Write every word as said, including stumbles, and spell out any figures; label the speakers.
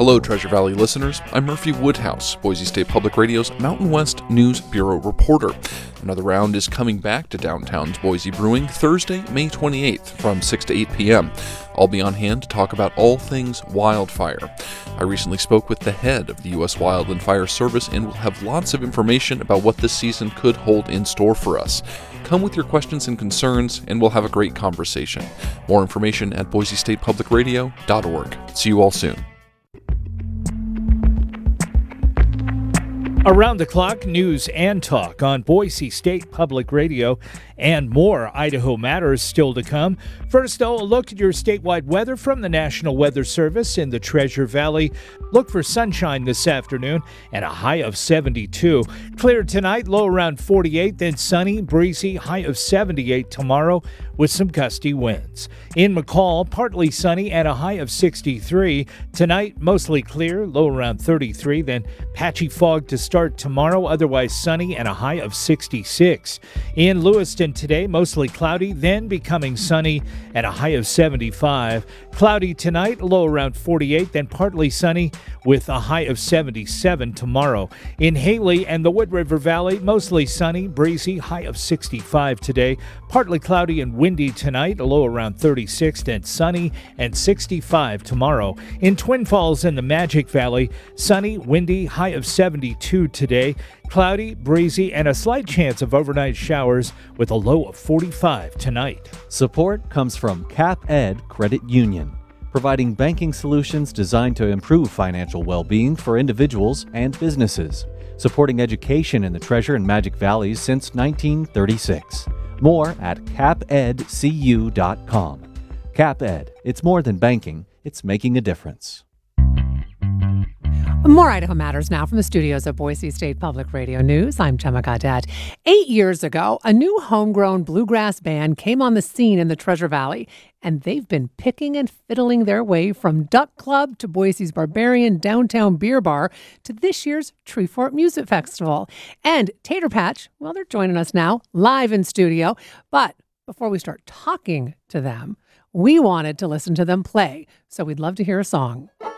Speaker 1: Hello, Treasure Valley listeners. I'm Murphy Woodhouse, Boise State Public Radio's Mountain West News Bureau reporter. Another round is coming back to downtown's Boise Brewing Thursday, May twenty-eighth from six to eight p.m. I'll be on hand to talk about all things wildfire. I recently spoke with the head of the U S Wild and Fire Service and will have lots of information about what this season could hold in store for us. Come with your questions and concerns, and we'll have a great conversation. More information at boise state public radio dot org. See you all soon.
Speaker 2: Around the clock, news and talk on Boise State Public Radio, and more Idaho Matters still to come. First, though, a look at your statewide weather from the National Weather Service in the Treasure Valley. Look for sunshine this afternoon and a high of seventy-two. Clear tonight, low around forty-eight, then sunny, breezy, high of seventy-eight tomorrow with some gusty winds. In McCall, partly sunny and a high of sixty-three. Tonight, mostly clear, low around thirty-three, then patchy fog to start tomorrow, otherwise sunny and a high of sixty-six. In Lewiston today, mostly cloudy, then becoming sunny and a high of seventy-five. Cloudy tonight, low around forty-eight, then partly sunny with a high of seventy-seven tomorrow. In Haley and the Wood River Valley, mostly sunny, breezy, high of sixty-five today. Partly cloudy and windy tonight, a low around thirty-six, then sunny and sixty-five tomorrow. In Twin Falls and the Magic Valley, sunny, windy, high of seventy-two today. Cloudy, breezy, and a slight chance of overnight showers with a low of forty-five tonight.
Speaker 3: Support comes from CapEd Credit Union, providing banking solutions designed to improve financial well-being for individuals and businesses, supporting education in the Treasure and Magic Valleys since nineteen thirty-six. More at cap ed c u dot com. CapEd, it's more than banking, it's making a difference.
Speaker 4: More Idaho Matters now from the studios of Boise State Public Radio News. I'm Gemma Gaudette. Eight years ago, a new homegrown bluegrass band came on the scene in the Treasure Valley, and they've been picking and fiddling their way from Duck Club to Boise's Barbarian Downtown Beer Bar to this year's Treefort Music Festival. And Tater Patch, well, they're joining us now live in studio. But before we start talking to them, we wanted to listen to them play, so we'd love to hear a song.